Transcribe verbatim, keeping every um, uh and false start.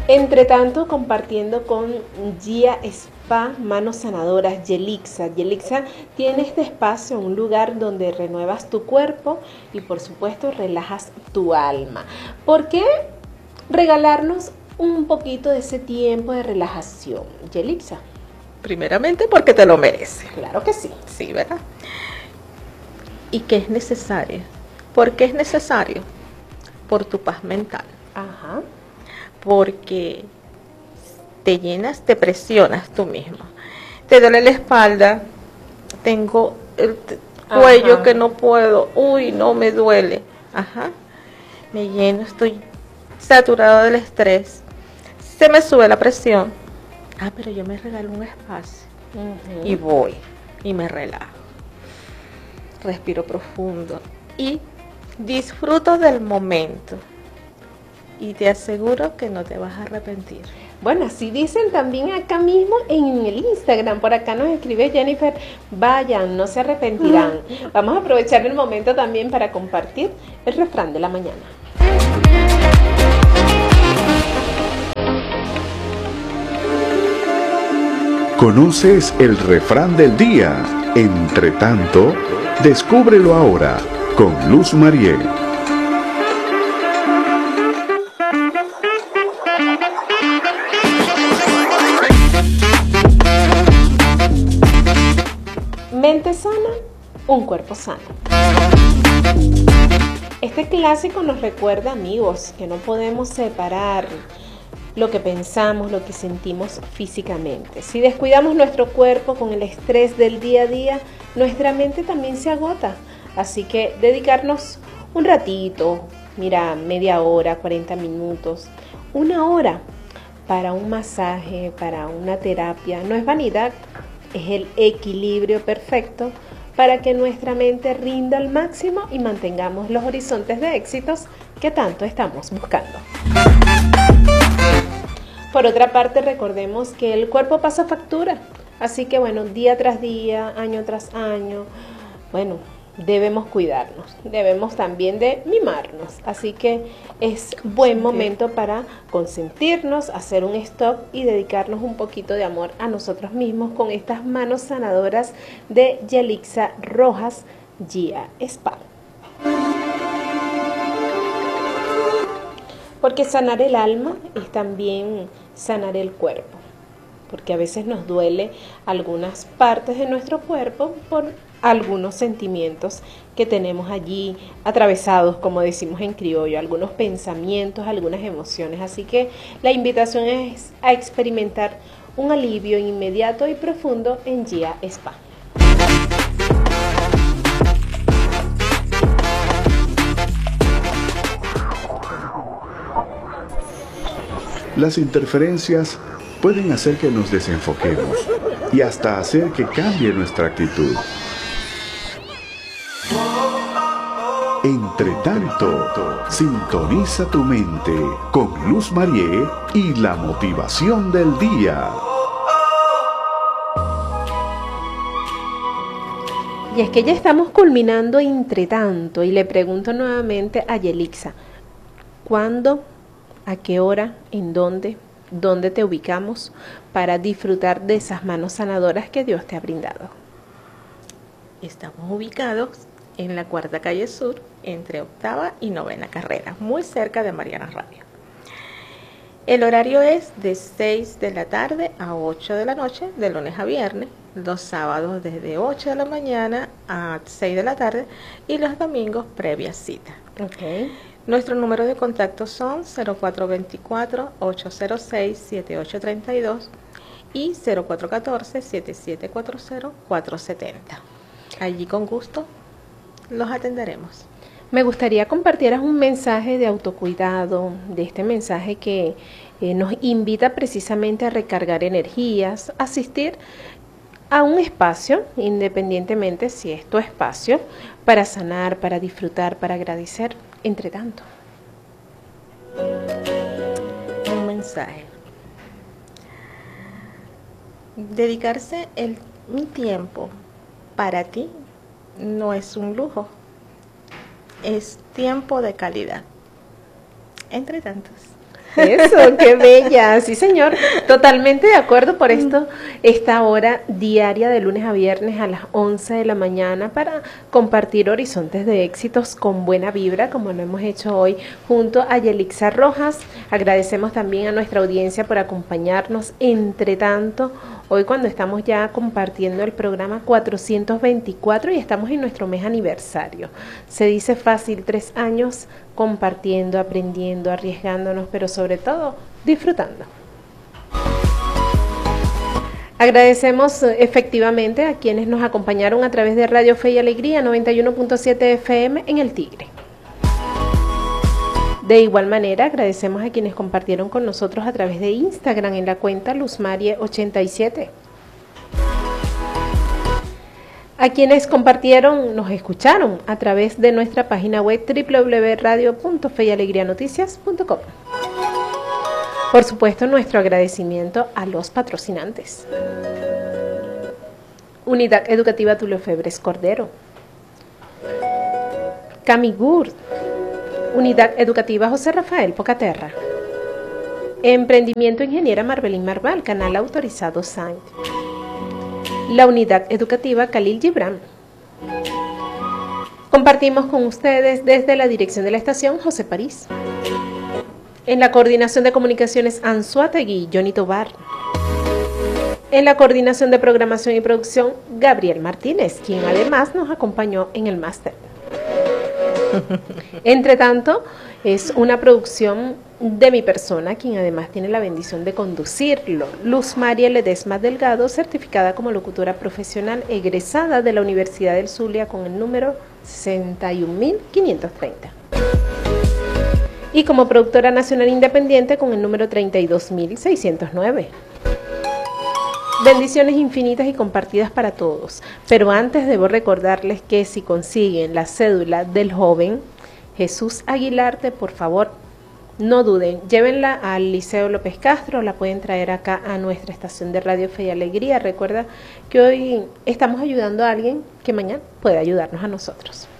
Entre tanto, compartiendo con Gia Spa, Manos Sanadoras, Yelixa. Yelixa tiene este espacio, un lugar donde renuevas tu cuerpo y por supuesto relajas tu alma. ¿Por qué regalarnos un poquito de ese tiempo de relajación, Yelixa? Primeramente porque te lo mereces. Claro que sí. Sí, ¿verdad? ¿Y qué es necesario? ¿Por qué es necesario? Por tu paz mental. Ajá. Porque te llenas, te presionas tú mismo. Te duele la espalda, tengo el cuello Ajá. que no puedo, uy, no me duele. Ajá. Me lleno, estoy saturado del estrés. Se me sube la presión. Ah, pero yo me regalo un espacio. Uh-huh. Y voy y me relajo. Respiro profundo y disfruto del momento. Y te aseguro que no te vas a arrepentir. Bueno, así dicen también acá mismo en el Instagram. Por acá nos escribe Jennifer, vayan, no se arrepentirán. Uh-huh. Vamos a aprovechar el momento también para compartir el refrán de la mañana. ¿Conoces el refrán del día? Entre tanto, descúbrelo ahora con Luz Marié. Mente sana, un cuerpo sano. Este clásico nos recuerda, amigos, que no podemos separar lo que pensamos, lo que sentimos físicamente. Si descuidamos nuestro cuerpo con el estrés del día a día, nuestra mente también se agota. Así que dedicarnos un ratito, mira, media hora, cuarenta minutos, una hora para un masaje, para una terapia, no es vanidad, es el equilibrio perfecto para que nuestra mente rinda al máximo y mantengamos los horizontes de éxitos que tanto estamos buscando. Por otra parte, recordemos que el cuerpo pasa factura, así que bueno, día tras día, año tras año, bueno, debemos cuidarnos, debemos también de mimarnos, así que es buen momento para consentirnos, hacer un stop y dedicarnos un poquito de amor a nosotros mismos con estas manos sanadoras de Yelixa Rojas Gia Spa. Porque sanar el alma es también sanar el cuerpo, porque a veces nos duele algunas partes de nuestro cuerpo por algunos sentimientos que tenemos allí atravesados, como decimos en criollo, algunos pensamientos, algunas emociones. Así que la invitación es a experimentar un alivio inmediato y profundo en Gia Spa. Las interferencias pueden hacer que nos desenfoquemos y hasta hacer que cambie nuestra actitud. Entre tanto, sintoniza tu mente con Luz Marié y la motivación del día. Y es que ya estamos culminando entre tanto y le pregunto nuevamente a Yelixa, ¿cuándo, a qué hora, en dónde, dónde te ubicamos para disfrutar de esas manos sanadoras que Dios te ha brindado? Estamos ubicados en la Cuarta Calle Sur, entre Octava y Novena Carrera, muy cerca de Mariana Radio. El horario es de seis de la tarde a ocho de la noche, de lunes a viernes, los sábados desde ocho de la mañana a seis de la tarde y los domingos previa cita. Okay. Nuestro número de contacto son cero cuatro dos cuatro, ocho cero seis, siete ocho tres dos y cero cuatro uno cuatro, siete siete cuatro cero, cuatro siete cero. Allí con gusto los atenderemos. Me gustaría compartieras un mensaje de autocuidado, de este mensaje que eh, nos invita precisamente a recargar energías, asistir a un espacio, independientemente si es tu espacio, para sanar, para disfrutar, para agradecer, entre tanto. Un mensaje. Dedicarse el, un tiempo para ti no es un lujo, es tiempo de calidad, entre tantos. Eso, qué bella, sí señor, totalmente de acuerdo. Por esto, esta hora diaria de lunes a viernes a las once de la mañana para compartir horizontes de éxitos con buena vibra, como lo hemos hecho hoy junto a Yelixa Rojas. Agradecemos también a nuestra audiencia por acompañarnos. Entre tanto, hoy cuando estamos ya compartiendo el programa cuatrocientos veinticuatro y estamos en nuestro mes aniversario. Se dice fácil, tres años compartiendo, aprendiendo, arriesgándonos, pero sobre todo disfrutando. Agradecemos efectivamente a quienes nos acompañaron a través de Radio Fe y Alegría noventa y uno punto siete F M en El Tigre. De igual manera, agradecemos a quienes compartieron con nosotros a través de Instagram en la cuenta Luzmarie ochenta y siete. A quienes compartieron, nos escucharon a través de nuestra página web doble u doble u doble u punto radio punto fe y alegría noticias punto com. Por supuesto, nuestro agradecimiento a los patrocinantes. Unidad Educativa Tulio Febres Cordero. Camigur. Unidad Educativa José Rafael Pocaterra. Emprendimiento Ingeniera Marbelín Marval, canal autorizado S A I T. La Unidad Educativa Khalil Gibran. Compartimos con ustedes desde la dirección de la estación José París. En la coordinación de comunicaciones Anzuategui, Johnny Tobar. En la coordinación de programación y producción Gabriel Martínez, quien además nos acompañó en el máster. Entre tanto, es una producción de mi persona, quien además tiene la bendición de conducirlo, Luzmarie Ledesma Delgado, certificada como locutora profesional egresada de la Universidad del Zulia con el número sesenta y un mil quinientos treinta. Y como productora nacional independiente con el número treinta y dos mil seiscientos nueve. Bendiciones infinitas y compartidas para todos. Pero antes debo recordarles que si consiguen la cédula del joven Jesús Aguilarte, por favor, no duden, llévenla al Liceo López Castro, la pueden traer acá a nuestra estación de Radio Fe y Alegría. Recuerda que hoy estamos ayudando a alguien que mañana puede ayudarnos a nosotros.